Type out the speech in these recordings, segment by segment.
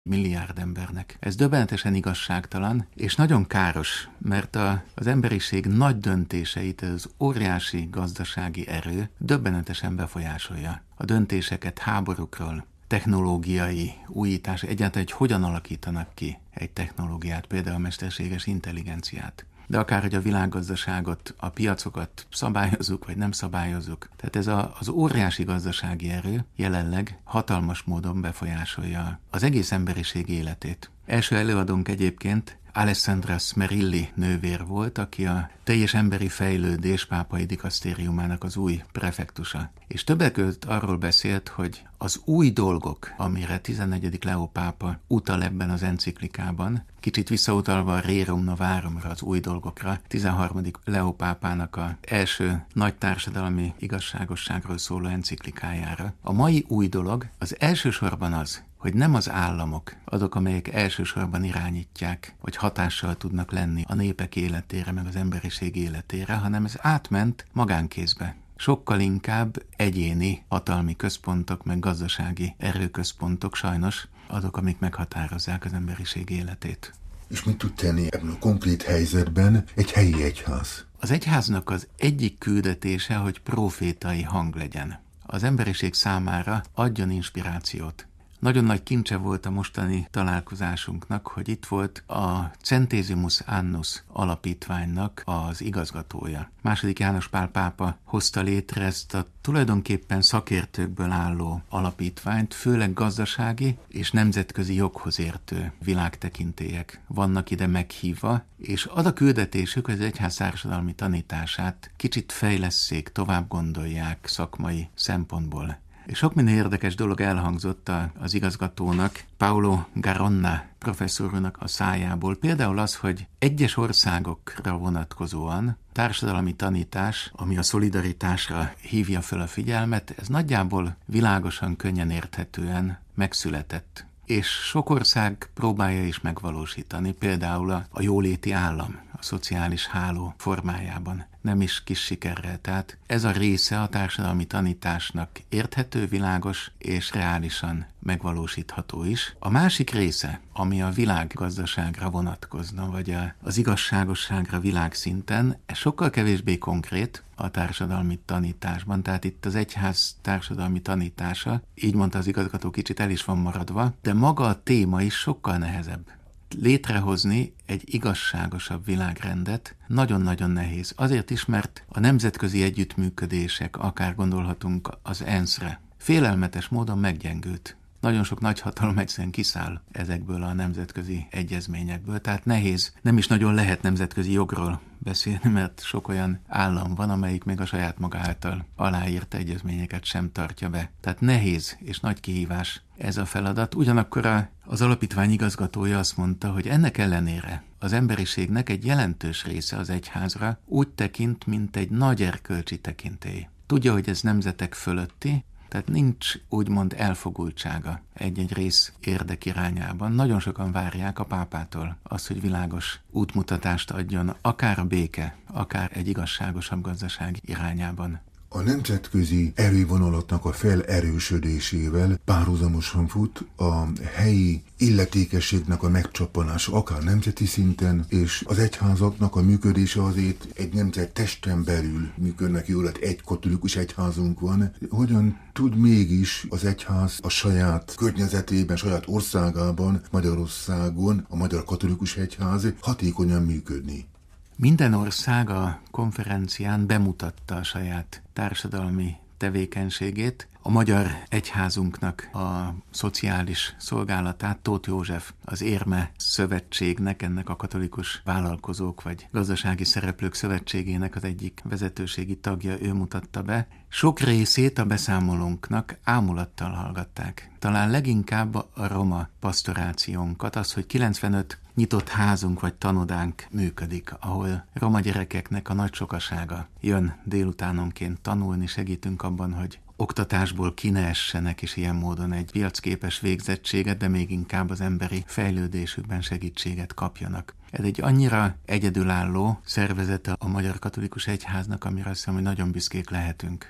milliárd embernek. Ez döbbenetesen igazságtalan, és nagyon káros, mert az emberiség nagy döntéseit az óriási gazdasági erő döbbenetesen befolyásolja. A döntéseket háborúkról, technológiai újítás, egyáltalán, hogy hogyan alakítanak ki egy technológiát, például a mesterséges intelligenciát. De akár, hogy a világgazdaságot, a piacokat szabályozzuk, vagy nem szabályozzuk. Tehát ez az óriási gazdasági erő jelenleg hatalmas módon befolyásolja az egész emberiség életét. Első előadónk egyébként Alessandra Smerilli nővér volt, aki a teljes emberi fejlődés pápai dikasztériumának az új prefektusa. És többek között arról beszélt, hogy az új dolgok, amire 14. Leó pápa utal ebben az enciklikában, kicsit visszautalva a Rerum Novarumra, az új dolgokra, 13. Leó pápának az első nagy társadalmi igazságosságról szóló enciklikájára. A mai új dolog az elsősorban az, hogy nem az államok azok, amelyek elsősorban irányítják, vagy hatással tudnak lenni a népek életére, meg az emberiség életére, hanem ez átment magánkézbe. Sokkal inkább egyéni hatalmi központok, meg gazdasági erőközpontok sajnos azok, amik meghatározzák az emberiség életét. És mit tud tenni ebben a konkrét helyzetben egy helyi egyház? Az egyháznak az egyik küldetése, hogy profétai hang legyen. Az emberiség számára adjon inspirációt. Nagyon nagy kincse volt a mostani találkozásunknak, hogy itt volt a Centesimus Annus alapítványnak az igazgatója. II. János Pál pápa hozta létre ezt a tulajdonképpen szakértőkből álló alapítványt, főleg gazdasági és nemzetközi joghoz értő világtekintélyek vannak ide meghívva, és az a küldetésük, hogy az egyház társadalmi tanítását kicsit fejlesszék, tovább gondolják szakmai szempontból. És sok minden érdekes dolog elhangzott az igazgatónak, Paolo Garonna professzornak a szájából. Például az, hogy egyes országokra vonatkozóan társadalmi tanítás, ami a szolidaritásra hívja fel a figyelmet, ez nagyjából világosan, könnyen érthetően megszületett. És sok ország próbálja is megvalósítani, például a jóléti állam, a szociális háló formájában. Nem is kis sikerrel. Tehát ez a része a társadalmi tanításnak érthető, világos és reálisan megvalósítható is. A másik része, ami a világgazdaságra vonatkozna, vagy az igazságosságra világszinten, ez sokkal kevésbé konkrét a társadalmi tanításban. Tehát itt az egyház társadalmi tanítása, így mondta az igazgató, kicsit el is van maradva, de maga a téma is sokkal nehezebb. Létrehozni egy igazságosabb világrendet nagyon-nagyon nehéz. Azért is, mert a nemzetközi együttműködések, akár gondolhatunk az ENSZ-re, félelmetes módon meggyengült. Nagyon sok nagyhatalom egyszerűen kiszáll ezekből a nemzetközi egyezményekből, tehát nehéz, nem is nagyon lehet nemzetközi jogról beszélni, mert sok olyan állam van, amelyik még a saját maga által aláírt egyezményeket sem tartja be. Tehát nehéz és nagy kihívás ez a feladat. Ugyanakkor az alapítvány igazgatója azt mondta, hogy ennek ellenére az emberiségnek egy jelentős része az egyházra úgy tekint, mint egy nagy erkölcsi tekintély. Tudja, hogy ez nemzetek fölötti, tehát nincs úgymond elfogultsága egy-egy rész érdek irányában. Nagyon sokan várják a pápától azt, hogy világos útmutatást adjon, akár a béke, akár egy igazságosabb gazdaság irányában. A nemzetközi erővonalatnak a felerősödésével párhuzamosan fut a helyi illetékességnek a megcsappanása, akár nemzeti szinten, és az egyházaknak a működése azért egy nemzet testen belül működnek jól, hát egy katolikus egyházunk van. Hogyan tud mégis az egyház a saját környezetében, saját országában, Magyarországon, a Magyar Katolikus Egyház hatékonyan működni? Minden ország a konferencián bemutatta a saját társadalmi tevékenységét. A magyar egyházunknak a szociális szolgálatát Tóth József, az Érme Szövetségnek, ennek a katolikus vállalkozók vagy gazdasági szereplők szövetségének az egyik vezetőségi tagja, ő mutatta be. Sok részét a beszámolónknak ámulattal hallgatták. Talán leginkább a roma pastorációnkat, az, hogy 95 nyitott házunk vagy tanodánk működik, ahol roma gyerekeknek a nagy sokasága jön délutánonként tanulni, segítünk abban, hogy oktatásból ki ne essenek, és ilyen módon egy piacképes végzettséget, de még inkább az emberi fejlődésükben segítséget kapjanak. Ez egy annyira egyedülálló szervezete a Magyar Katolikus Egyháznak, amire azt hiszem, hogy nagyon büszkék lehetünk.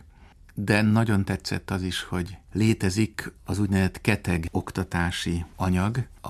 de nagyon tetszett az is, hogy létezik az úgynevezett keteg oktatási anyag,